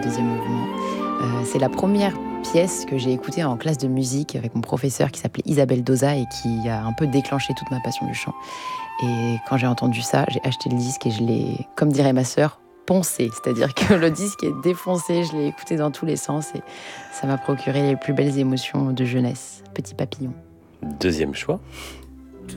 deuxième mouvement. C'est la première pièce que j'ai écoutée en classe de musique avec mon professeur qui s'appelait Isabelle Doza et qui a un peu déclenché toute ma passion du chant. Et quand j'ai entendu ça, j'ai acheté le disque et je l'ai, comme dirait ma sœur, poncé. C'est-à-dire que le disque est défoncé, je l'ai écouté dans tous les sens et ça m'a procuré les plus belles émotions de jeunesse. Petit papillon. Deuxième choix.